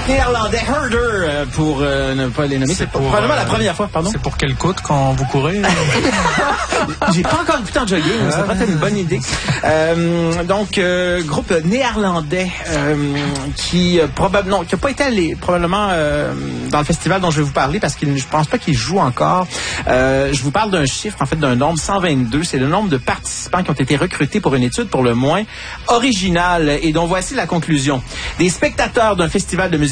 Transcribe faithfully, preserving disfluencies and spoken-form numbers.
Néerlandais Herder, euh, pour euh, ne pas les nommer. C'est, c'est pour, probablement euh, la première fois, pardon. C'est pour quelle côte quand vous courez? J'ai pas encore écouté en jogging, ah, ça pourrait être une bonne idée. Euh, donc, euh, groupe néerlandais euh, qui euh, probablement, qui a pas été allé probablement euh, dans le festival dont je vais vous parler parce que je pense pas qu'il joue encore. Euh, je vous parle d'un chiffre, en fait, d'un nombre cent vingt-deux. C'est le nombre de participants qui ont été recrutés pour une étude pour le moins originale et dont voici la conclusion. Des spectateurs d'un festival de musique